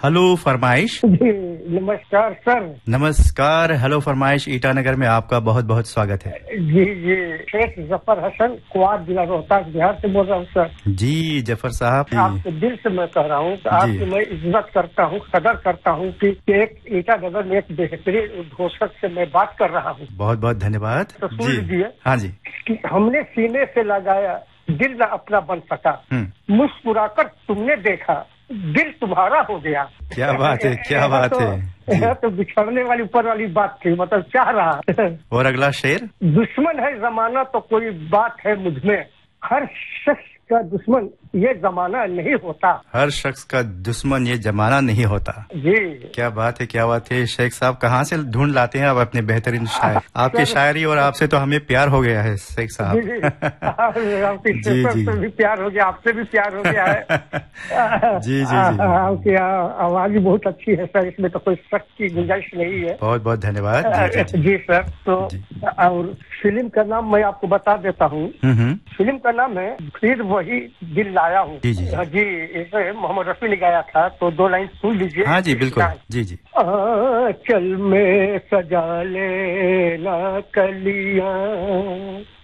Hello फरमाइश। जी नमस्कार sir. नमस्कार। हेलो फरमाइश ईटानगर में आपका बहुत बहुत स्वागत है। जी जी, शेख जफर हसन कुआर जिला रोहतास बिहार से बोल रहा हूँ सर। जी जफर साहब, आपके दिल से मैं कह रहा हूँ कि आपकी मैं इज्जत करता हूँ, कदर करता हूँ कि एक ईटानगर में एक बेहतरीन उद्घोषक से मैं बात कर रहा हूँ। बहुत बहुत धन्यवाद। तो सुन लीजिए। हाँ जी। कि हमने सीने से लगाया, दिल न अपना बन सका, मुस्कुराकर तुमने देखा, दिल तुम्हारा हो गया। क्या बात है, क्या बात है। तो बिछड़ने वाली ऊपर वाली बात थी, मतलब चाह रहा। और अगला शेर। दुश्मन है जमाना तो कोई बात है मुझमें, हर शख्स का दुश्मन ये जमाना नहीं होता। हर शख्स का दुश्मन ये जमाना नहीं होता। जी क्या बात है, क्या बात है। शेख साहब कहाँ से ढूंढ लाते हैं आप अपने बेहतरीन शायर। आपकी शायरी और आपसे तो हमें प्यार हो गया है शेख साहब। जी जी, भी प्यार हो गया, आपसे भी प्यार हो गया है। जी जी जी, आपकी आवाज भी बहुत अच्छी है सर, इसमें तो कोई शक की गुंजाइश नहीं है। बहुत बहुत धन्यवाद। जी सर। तो और फिल्म का नाम मैं आपको बता देता हूँ। फिल्म का नाम है फिर वही दिल लाया हूँ। जी इसे मोहम्मद रफी ने गाया था, तो 2 लाइन सुन लीजिए। हाँ जी बिल्कुल। जी जी। चल में सजा लेना कलियां,